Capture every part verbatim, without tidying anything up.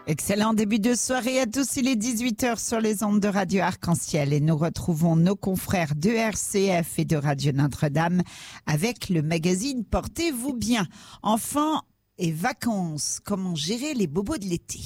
Excellent début de soirée à tous, il est dix-huit heures sur les ondes de Radio Arc-en-Ciel et nous retrouvons nos confrères de R C F et de Radio Notre-Dame avec le magazine Portez-vous bien. Enfants et vacances, comment gérer les bobos de l'été?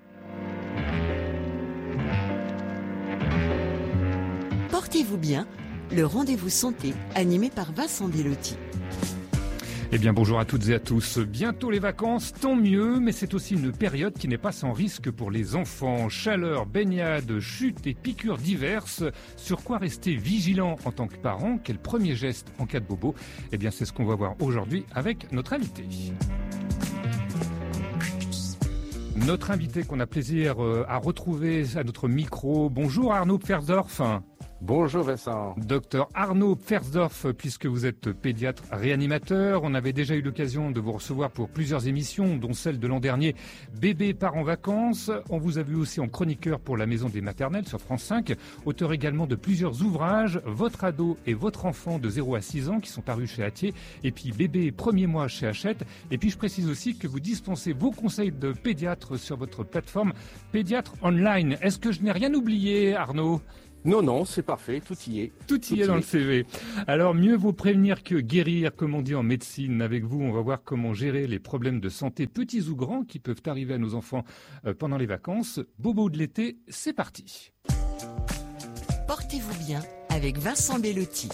Portez-vous bien, le rendez-vous santé animé par Vincent Bellotti. Eh bien bonjour à toutes et à tous. Bientôt les vacances, tant mieux, mais c'est aussi une période qui n'est pas sans risque pour les enfants. Chaleur, baignade, chutes et piqûres diverses. Sur quoi rester vigilant en tant que parent? Quel premier geste en cas de bobo? Eh bien c'est ce qu'on va voir aujourd'hui avec notre invité. Notre invité qu'on a plaisir à retrouver à notre micro. Bonjour Arnaud Pfersdorf. Bonjour Vincent. Docteur Arnaud Pfersdorf, puisque vous êtes pédiatre réanimateur, on avait déjà eu l'occasion de vous recevoir pour plusieurs émissions, dont celle de l'an dernier, Bébé part en vacances. On vous a vu aussi en chroniqueur pour la Maison des Maternelles sur France cinq, auteur également de plusieurs ouvrages, Votre ado et votre enfant de zéro à six ans qui sont parus chez Hatier, et puis Bébé premier mois chez Hachette. Et puis je précise aussi que vous dispensez vos conseils de pédiatre sur votre plateforme Pédiatre Online. Est-ce que je n'ai rien oublié, Arnaud ? Non, non, c'est parfait, tout y est. Tout y tout est dans est. Le C V. Alors, mieux vaut prévenir que guérir, comme on dit en médecine. Avec vous, on va voir comment gérer les problèmes de santé, petits ou grands, qui peuvent arriver à nos enfants pendant les vacances. Bobo de l'été, c'est parti. Portez-vous bien avec Vincent Bellotti.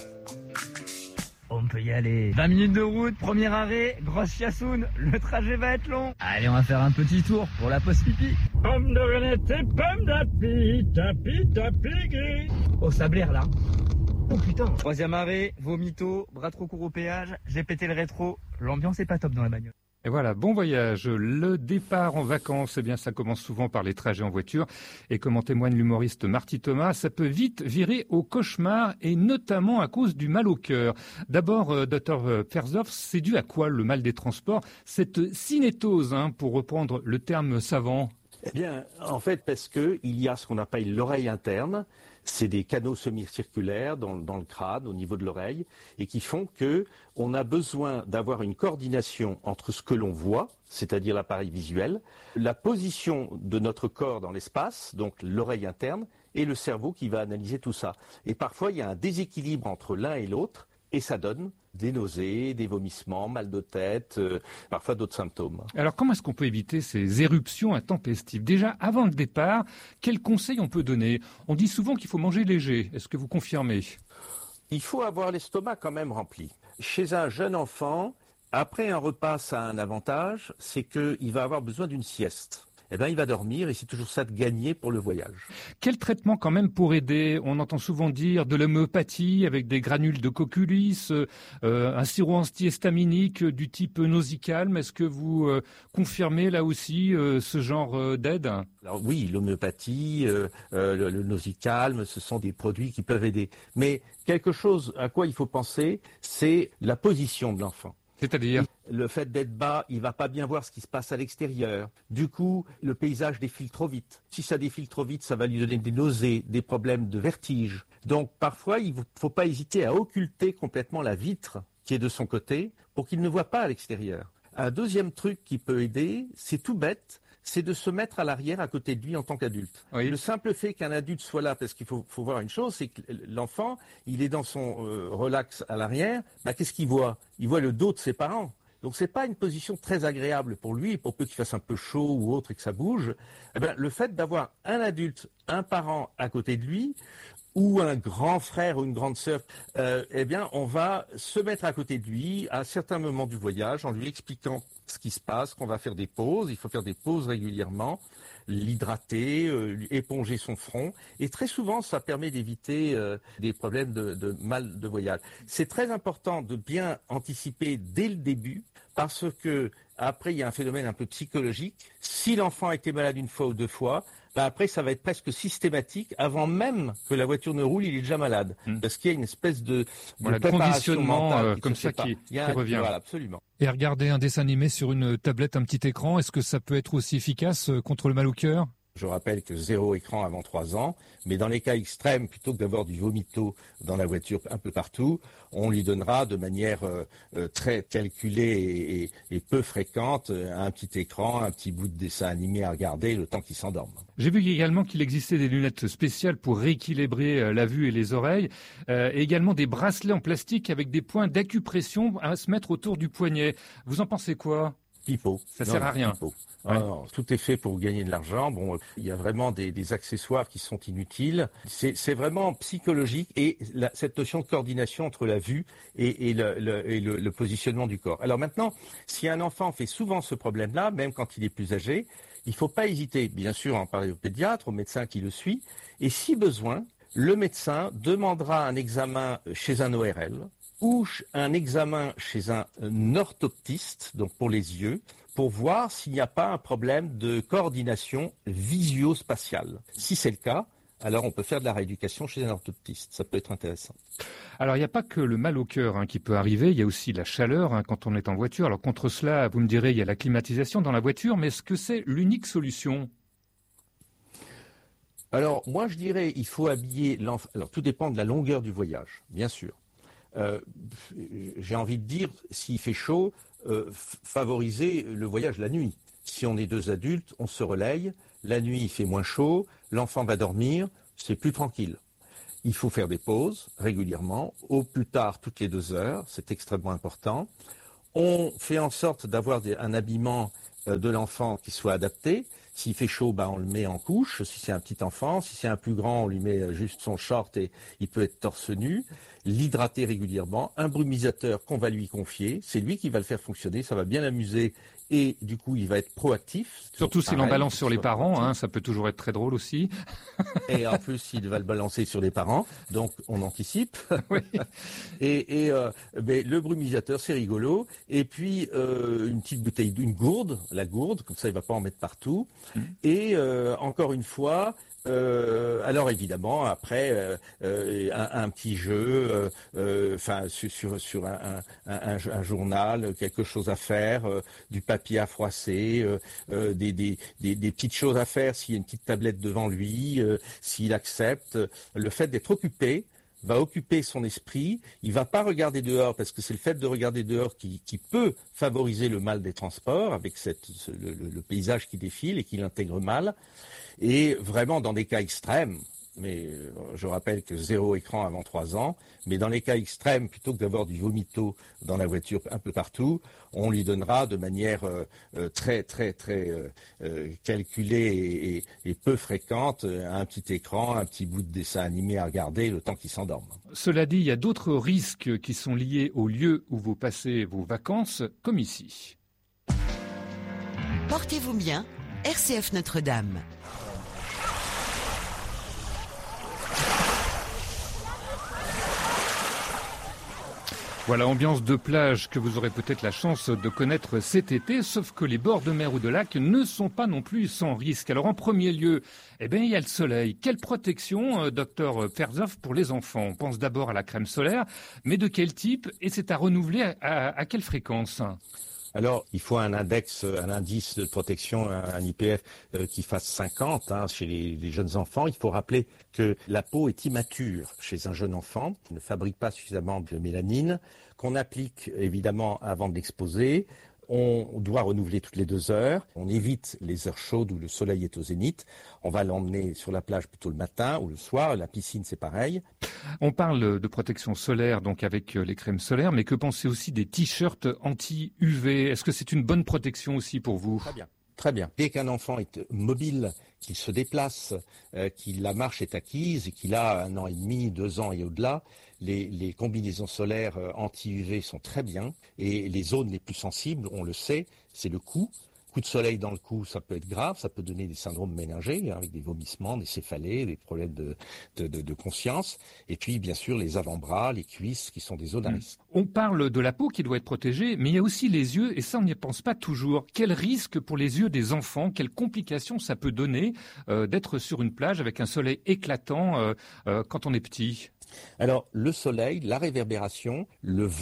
On peut y aller. vingt minutes de route, premier arrêt, grosse chiassoune, le trajet va être long. Allez, on va faire un petit tour pour la pause pipi. Pomme de renette et pomme d'api, tapi, tapi, gris. Oh, ça blaire là. Oh putain. Troisième arrêt, vomito, bras trop court au péage, j'ai pété le rétro. L'ambiance est pas top dans la bagnole. Et voilà, bon voyage. Le départ en vacances, eh bien, ça commence souvent par les trajets en voiture. Et comme en témoigne l'humoriste Marty Thomas, ça peut vite virer au cauchemar et notamment à cause du mal au cœur. D'abord, euh, docteur Pfersdorf, c'est dû à quoi le mal des transports? Cette cinétose, hein, pour reprendre le terme savant. Eh bien, en fait, parce que il y a ce qu'on appelle l'oreille interne. C'est des canaux semi-circulaires dans, dans le crâne, au niveau de l'oreille, et qui font que on a besoin d'avoir une coordination entre ce que l'on voit, c'est-à-dire l'appareil visuel, la position de notre corps dans l'espace, donc l'oreille interne, et le cerveau qui va analyser tout ça. Et parfois, il y a un déséquilibre entre l'un et l'autre, et ça donne des nausées, des vomissements, mal de tête, euh, parfois d'autres symptômes. Alors comment est-ce qu'on peut éviter ces éruptions intempestives? Déjà, avant le départ, quels conseils on peut donner? On dit souvent qu'il faut manger léger. Est-ce que vous confirmez? Il faut avoir l'estomac quand même rempli. Chez un jeune enfant, après un repas, ça a un avantage, c'est qu'il va avoir besoin d'une sieste. Eh ben, il va dormir et c'est toujours ça de gagner pour le voyage. Quel traitement quand même pour aider? On entend souvent dire de l'homéopathie avec des granules de coculis, euh, un sirop antihistaminique du type Nausicalm. Est-ce que vous euh, confirmez là aussi euh, ce genre euh, d'aide? Alors oui, l'homéopathie, euh, euh, le, le Nausicalm, ce sont des produits qui peuvent aider. Mais quelque chose à quoi il faut penser, c'est la position de l'enfant. C'est-à-dire? Le fait d'être bas, il va pas bien voir ce qui se passe à l'extérieur. Du coup, le paysage défile trop vite. Si ça défile trop vite, ça va lui donner des nausées, des problèmes de vertige. Donc, parfois, il ne faut pas hésiter à occulter complètement la vitre qui est de son côté pour qu'il ne voit pas à l'extérieur. Un deuxième truc qui peut aider, c'est tout bête, c'est de se mettre à l'arrière à côté de lui en tant qu'adulte. Oui. Le simple fait qu'un adulte soit là, parce qu'il faut, faut voir une chose, c'est que l'enfant, il est dans son euh, relax à l'arrière, bah, qu'est-ce qu'il voit? Il voit le dos de ses parents. Donc c'est pas une position très agréable pour lui, pour peu qu'il fasse un peu chaud ou autre et que ça bouge. Eh ben, le fait d'avoir un adulte, un parent à côté de lui, ou un grand frère ou une grande sœur, euh, eh bien, on va se mettre à côté de lui à certains moments du voyage en lui expliquant ce qui se passe, qu'on va faire des pauses, il faut faire des pauses régulièrement, l'hydrater, euh, éponger son front, et très souvent, ça permet d'éviter euh, des problèmes de, de mal de voyage. C'est très important de bien anticiper dès le début, parce que après, il y a un phénomène un peu psychologique. Si l'enfant a été malade une fois ou deux fois, ben après, ça va être presque systématique. Avant même que la voiture ne roule, il est déjà malade. Mmh. Parce qu'il y a une espèce de, de voilà, préparation mentale euh, comme ça qui, qui un, revient. Voilà, absolument. Et regarder un dessin animé sur une tablette, un petit écran, est-ce que ça peut être aussi efficace contre le mal au cœur? Je rappelle que zéro écran avant trois ans, mais dans les cas extrêmes, plutôt que d'avoir du vomito dans la voiture un peu partout, on lui donnera de manière euh, euh, très calculée et, et, et peu fréquente un petit écran, un petit bout de dessin animé à regarder le temps qu'il s'endorme. J'ai vu également qu'il existait des lunettes spéciales pour rééquilibrer la vue et les oreilles, euh, et également des bracelets en plastique avec des points d'acupression à se mettre autour du poignet. Vous en pensez quoi ? Pipeau. Ça non, sert à rien. Pipeau. Ouais. Ah non, tout est fait pour gagner de l'argent. Bon, il y a vraiment des, des accessoires qui sont inutiles. C'est, c'est vraiment psychologique et la, cette notion de coordination entre la vue et, et, le, le, et le, le positionnement du corps. Alors maintenant, si un enfant fait souvent ce problème-là, même quand il est plus âgé, il ne faut pas hésiter, bien sûr, à en parler au pédiatre, au médecin qui le suit. Et si besoin, le médecin demandera un examen chez un O R L ou un examen chez un orthoptiste, donc pour les yeux, pour voir s'il n'y a pas un problème de coordination visio-spatiale. Si c'est le cas, alors on peut faire de la rééducation chez un orthoptiste. Ça peut être intéressant. Alors, il n'y a pas que le mal au cœur hein, qui peut arriver, il y a aussi la chaleur hein, quand on est en voiture. Alors, contre cela, vous me direz, il y a la climatisation dans la voiture, mais est-ce que c'est l'unique solution ? Alors, moi, je dirais, il faut habiller l'enfant. Alors, tout dépend de la longueur du voyage, bien sûr. Euh, j'ai envie de dire, s'il fait chaud, euh, f- favoriser le voyage la nuit. Si on est deux adultes, on se relaye. La nuit, il fait moins chaud, l'enfant va dormir, c'est plus tranquille. Il faut faire des pauses régulièrement, au plus tard toutes les deux heures, c'est extrêmement important. On fait en sorte d'avoir des, un habillement euh, de l'enfant qui soit adapté. S'il fait chaud, bah, on le met en couche. Si c'est un petit enfant, si c'est un plus grand, on lui met juste son short et il peut être torse nu. L'hydrater régulièrement, un brumisateur qu'on va lui confier, c'est lui qui va le faire fonctionner, ça va bien l'amuser et du coup il va être proactif. Surtout s'il en balance sur les parents, hein, ça peut toujours être très drôle aussi. Et en plus il va le balancer sur les parents, donc on anticipe. Oui. Et, et euh, ben, le brumisateur c'est rigolo, et puis euh, une petite bouteille, une gourde, la gourde, comme ça il va pas en mettre partout. Mmh. Et euh, encore une fois, Euh, alors évidemment après euh, euh, un, un petit jeu, enfin euh, euh, sur, sur sur un, un, un, un journal, quelque chose à faire, euh, du papier à froisser, euh, euh, des, des, des, des petites choses à faire s'il y a une petite tablette devant lui, euh, s'il accepte. Le fait d'être occupé va occuper son esprit, il va pas regarder dehors parce que c'est le fait de regarder dehors qui, qui peut favoriser le mal des transports avec cette, ce, le, le paysage qui défile et qui l'intègre mal. Et vraiment dans des cas extrêmes, mais je rappelle que zéro écran avant trois ans, mais dans les cas extrêmes, plutôt que d'avoir du vomito dans la voiture un peu partout, on lui donnera de manière euh, très très très euh, calculée et, et, et peu fréquente un petit écran, un petit bout de dessin animé à regarder le temps qu'il s'endorme. Cela dit, il y a d'autres risques qui sont liés au lieu où vous passez vos vacances, comme ici. Portez-vous bien, R C F Notre-Dame. Voilà, ambiance de plage que vous aurez peut-être la chance de connaître cet été, sauf que les bords de mer ou de lac ne sont pas non plus sans risque. Alors en premier lieu, eh bien, il y a le soleil. Quelle protection, euh, docteur Ferzov, pour les enfants ? On pense d'abord à la crème solaire, mais de quel type ? Et c'est à renouveler à, à, à quelle fréquence ? Alors, il faut un index, un indice de protection, un I P F euh, qui fasse cinquante hein, chez les, les jeunes enfants. Il faut rappeler que la peau est immature chez un jeune enfant, qui ne fabrique pas suffisamment de mélanine, qu'on applique évidemment avant de l'exposer. On doit renouveler toutes les deux heures. On évite les heures chaudes où le soleil est au zénith. On va l'emmener sur la plage plutôt le matin ou le soir. La piscine, c'est pareil. On parle de protection solaire, donc avec les crèmes solaires, mais que pensez aussi des t-shirts anti-U V ? Est-ce que c'est une bonne protection aussi pour vous ? Très bien. Très bien. Dès qu'un enfant est mobile, qu'il se déplace, euh, qu'il la marche est acquise et qu'il a un an et demi, deux ans et au-delà, les, les combinaisons solaires euh, anti-U V sont très bien. Et les zones les plus sensibles, on le sait, c'est le cou. Coup de soleil dans le cou, ça peut être grave, ça peut donner des syndromes méningés, hein, avec des vomissements, des céphalées, des problèmes de, de, de, de conscience. Et puis, bien sûr, les avant-bras, les cuisses, qui sont des zones à risque. On parle de la peau qui doit être protégée, mais il y a aussi les yeux, et ça, on n'y pense pas toujours. Quel risque pour les yeux des enfants, quelles complications ça peut donner euh, d'être sur une plage avec un soleil éclatant euh, euh, quand on est petit ? Alors, le soleil, la réverbération, le vent,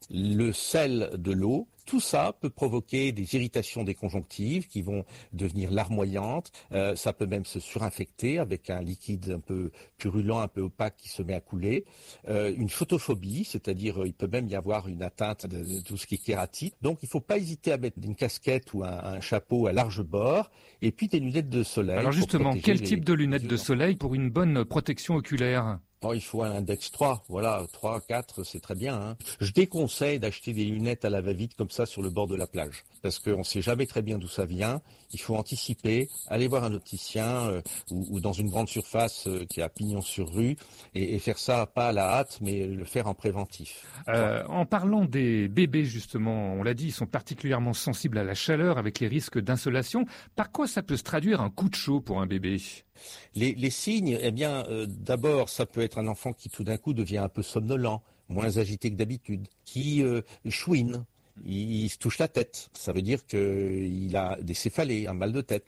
le sel de l'eau. Tout ça peut provoquer des irritations des conjonctives qui vont devenir larmoyantes. Euh, ça peut même se surinfecter avec un liquide un peu purulent, un peu opaque qui se met à couler. Euh, une photophobie, c'est-à-dire euh, il peut même y avoir une atteinte de, de tout ce qui est kératite. Donc il ne faut pas hésiter à mettre une casquette ou un, un chapeau à large bord et puis des lunettes de soleil. Alors justement, quel type de lunettes de soleil pour une bonne protection oculaire ? Oh, il faut un index trois, voilà, trois, quatre, c'est très bien. Hein. Je déconseille d'acheter des lunettes à la va-vite comme ça sur le bord de la plage, parce qu'on ne sait jamais très bien d'où ça vient. Il faut anticiper, aller voir un opticien euh, ou, ou dans une grande surface euh, qui a pignon sur rue et, et faire ça pas à la hâte, mais le faire en préventif. Euh, en parlant des bébés, justement, on l'a dit, ils sont particulièrement sensibles à la chaleur avec les risques d'insolation. Par quoi ça peut se traduire un coup de chaud pour un bébé ? Les, les signes, eh bien, euh, d'abord, ça peut être un enfant qui tout d'un coup devient un peu somnolent, moins agité que d'habitude, qui euh, chouine, il, il se touche la tête. Ça veut dire qu'il a des céphalées, un mal de tête.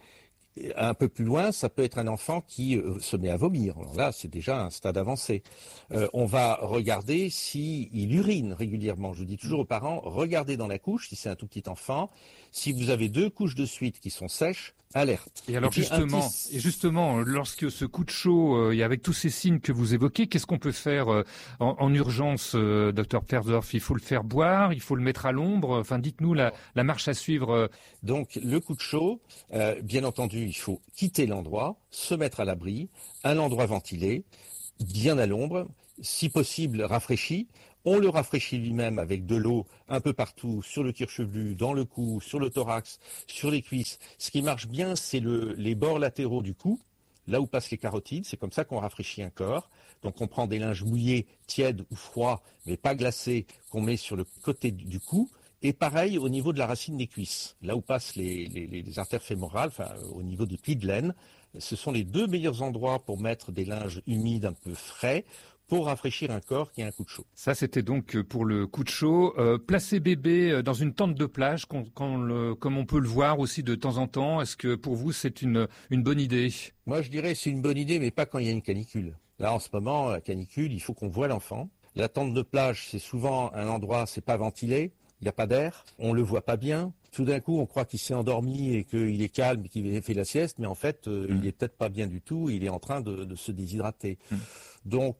Un peu plus loin, ça peut être un enfant qui euh, se met à vomir. Alors là, c'est déjà un stade avancé. Euh, on va regarder s'il urine régulièrement. Je dis toujours aux parents, regardez dans la couche, si c'est un tout petit enfant. Si vous avez deux couches de suite qui sont sèches, alerte. Et alors et justement, petit... et justement, lorsque ce coup de chaud, euh, et avec tous ces signes que vous évoquez, qu'est-ce qu'on peut faire euh, en, en urgence, euh, docteur Persdorf ? Il faut le faire boire, il faut le mettre à l'ombre. Enfin, dites-nous la, la marche à suivre. Euh... Donc, le coup de chaud, euh, bien entendu, il faut quitter l'endroit, se mettre à l'abri, un endroit ventilé, bien à l'ombre, si possible rafraîchi. On le rafraîchit lui-même avec de l'eau un peu partout, sur le cuir chevelu, dans le cou, sur le thorax, sur les cuisses. Ce qui marche bien, c'est le, les bords latéraux du cou, là où passent les carotides. C'est comme ça qu'on rafraîchit un corps. Donc on prend des linges mouillés, tièdes ou froids, mais pas glacés, qu'on met sur le côté du cou. Et pareil au niveau de la racine des cuisses, là où passent les, les, les artères fémorales, enfin au niveau des plis de laine. Ce sont les deux meilleurs endroits pour mettre des linges humides un peu frais, pour rafraîchir un corps qui a un coup de chaud. Ça, c'était donc pour le coup de chaud. Euh, placer bébé dans une tente de plage, quand, quand le, comme on peut le voir aussi de temps en temps, est-ce que pour vous, c'est une, une bonne idée ? Moi, je dirais c'est une bonne idée, mais pas quand il y a une canicule. Là, en ce moment, la canicule, il faut qu'on voie l'enfant. La tente de plage, c'est souvent un endroit, c'est pas ventilé, il n'y a pas d'air, on le voit pas bien. Tout d'un coup, on croit qu'il s'est endormi et qu'il est calme et qu'il fait la sieste, mais en fait, euh, mmh. il est peut-être pas bien du tout, il est en train de, de se déshydrater. Mmh. Donc,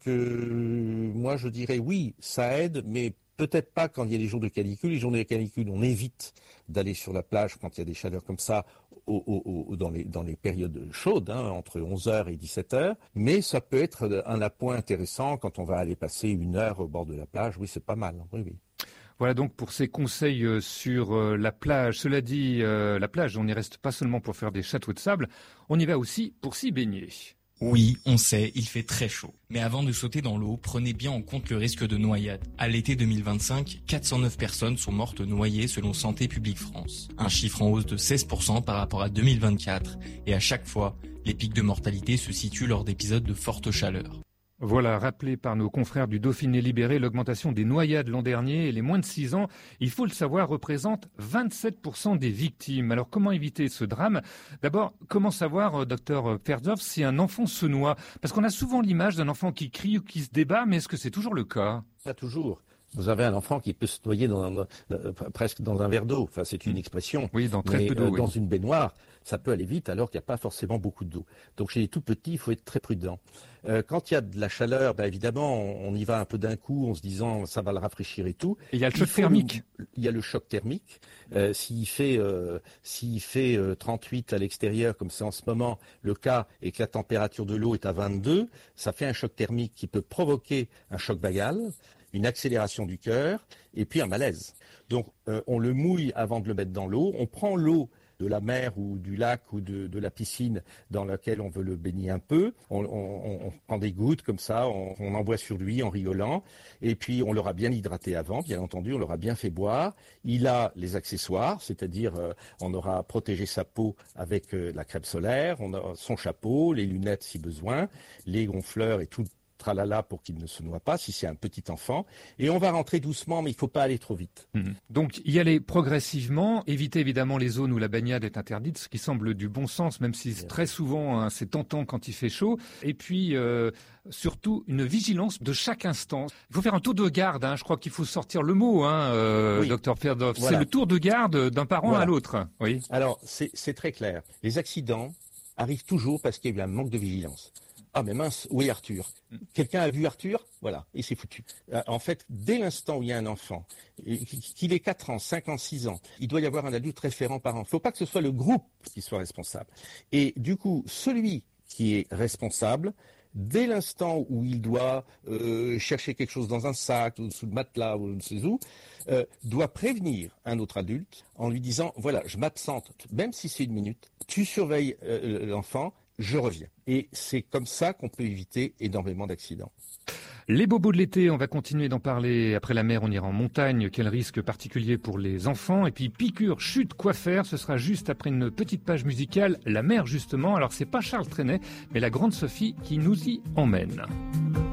euh, moi, je dirais oui, ça aide, mais peut-être pas quand il y a les jours de canicule. Les jours de canicule, on évite d'aller sur la plage quand il y a des chaleurs comme ça au, au, au, dans, les, dans les périodes chaudes, hein, entre onze heures et dix-sept heures. Mais ça peut être un appoint intéressant quand on va aller passer une heure au bord de la plage. Oui, c'est pas mal. Oui, oui. Voilà donc pour ces conseils sur la plage. Cela dit, la plage, on n'y reste pas seulement pour faire des châteaux de sable, on y va aussi pour s'y baigner. Oui, on sait, il fait très chaud. Mais avant de sauter dans l'eau, prenez bien en compte le risque de noyade. À l'été deux mille vingt-cinq, quatre cent neuf personnes sont mortes noyées selon Santé publique France. Un chiffre en hausse de seize pour cent par rapport à deux mille vingt-quatre. Et à chaque fois, les pics de mortalité se situent lors d'épisodes de forte chaleur. Voilà, rappelé par nos confrères du Dauphiné Libéré, l'augmentation des noyades l'an dernier et les moins de six ans, il faut le savoir, représente vingt-sept pour cent des victimes. Alors comment éviter ce drame ? D'abord, comment savoir, docteur Persdorf, si un enfant se noie ? Parce qu'on a souvent l'image d'un enfant qui crie ou qui se débat, mais est-ce que c'est toujours le cas ? Pas toujours. Vous avez un enfant qui peut se noyer dans, dans, dans, presque dans un verre d'eau. Enfin, c'est une expression. Oui, dans très mais, peu d'eau. Euh, oui. Dans une baignoire, ça peut aller vite alors qu'il n'y a pas forcément beaucoup d'eau. Donc, chez les tout petits, il faut être très prudent. Euh, quand il y a de la chaleur, ben, évidemment, on, on y va un peu d'un coup en se disant ça va le rafraîchir et tout. Et il y a le choc thermique. Le, il y a le choc thermique. Euh, s'il fait, euh, s'il fait euh, trente-huit à l'extérieur, comme c'est en ce moment le cas, et que la température de l'eau est à vingt-deux, ça fait un choc thermique qui peut provoquer un choc vagal, une accélération du cœur et puis un malaise. Donc euh, on le mouille avant de le mettre dans l'eau, on prend l'eau de la mer ou du lac ou de, de la piscine dans laquelle on veut le baigner un peu, on, on, on prend des gouttes comme ça, on, on en boit sur lui en rigolant, et puis on l'aura bien hydraté avant, bien entendu, on l'aura bien fait boire. Il a les accessoires, c'est-à-dire euh, on aura protégé sa peau avec euh, la crème solaire, on a son chapeau, les lunettes si besoin, les gonfleurs et tout tralala pour qu'il ne se noie pas, si c'est un petit enfant. Et on va rentrer doucement, mais il ne faut pas aller trop vite. Mmh. Donc y aller progressivement, éviter évidemment les zones où la baignade est interdite, ce qui semble du bon sens, même si très souvent hein, c'est tentant quand il fait chaud. Et puis euh, surtout une vigilance de chaque instant. Il faut faire un tour de garde, hein. Je crois qu'il faut sortir le mot, hein, euh, oui. docteur Ferdorf. Voilà. C'est le tour de garde d'un parent voilà. à l'autre. Oui. Alors c'est, c'est très clair. Les accidents arrivent toujours parce qu'il y a eu un manque de vigilance. Ah mais mince, où est Arthur ? Quelqu'un a vu Arthur ? Voilà, et c'est foutu. En fait, dès l'instant où il y a un enfant, qu'il ait quatre ans, cinq ans, six ans, il doit y avoir un adulte référent parent. Il ne faut pas que ce soit le groupe qui soit responsable. Et du coup, celui qui est responsable, dès l'instant où il doit euh, chercher quelque chose dans un sac, ou sous le matelas, ou je ne sais où, euh, doit prévenir un autre adulte en lui disant, voilà, je m'absente, même si c'est une minute, tu surveilles euh, l'enfant, je reviens. Et c'est comme ça qu'on peut éviter énormément d'accidents. Les bobos de l'été, on va continuer d'en parler. Après la mer, on ira en montagne. Quel risque particulier pour les enfants. Et puis piqûre, chute, quoi faire. Ce sera juste après une petite page musicale. La mer, justement. Alors, c'est pas Charles Trenet, mais la grande Sophie qui nous y emmène.